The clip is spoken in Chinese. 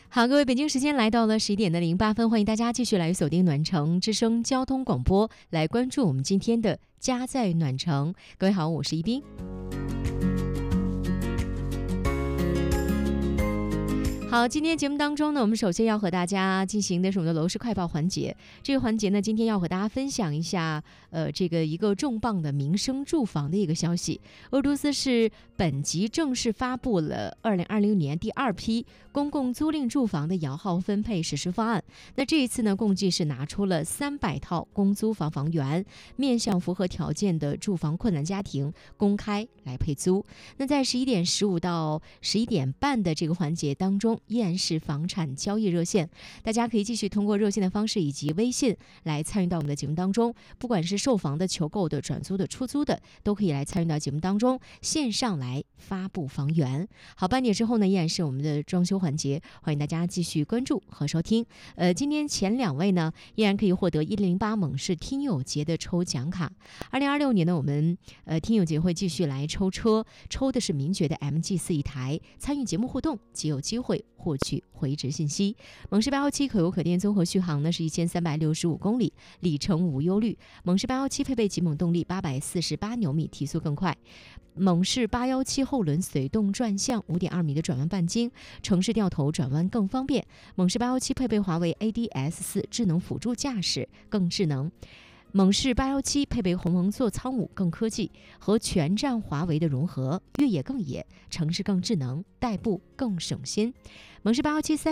好，各位，北京时间来到了11:08，欢迎大家继续来锁定暖城之声交通广播，来关注我们今天的家在暖城。各位好，我是一斌。好，今天节目当中呢，我们首先要和大家进行的是我们的楼市快报环节。这个环节呢，今天要和大家分享一下，一个重磅的民生住房的一个消息。鄂都斯市本级正式发布了2020年第2批公共租赁住房的摇号分配实施方案。那这一次呢，共计是拿出了300套公租房房源，面向符合条件的住房困难家庭公开来配租。那在11:15到11点半的这个环节当中，依然是房产交易热线，大家可以继续通过热线的方式以及微信来参与到我们的节目当中，不管是售房的、求购的、转租的、出租的，都可以来参与到节目当中，线上来发布房源。好，半点之后呢，依然是我们的装修环节，欢迎大家继续关注和收听。今天前2位呢，依然可以获得1008猛士听友节的抽奖卡。2026年呢，我们听友节会继续来抽车，抽的是名爵的 MG4 一台，参与节目互动即有机会获取回执信息。猛士817可油可电综合续航呢是1365公里，里程无忧虑。猛士817配备极猛动力848牛米，提速更快。猛士817后轮随动转向5.2米的转弯半径，城市掉头转弯更方便。猛士817配备华为 ADS4 智能辅助驾驶，更智能。猛士817配备鸿蒙座舱5更科技，和全站华为的融合，越野更野，城市更智能，代步更省心。猛士817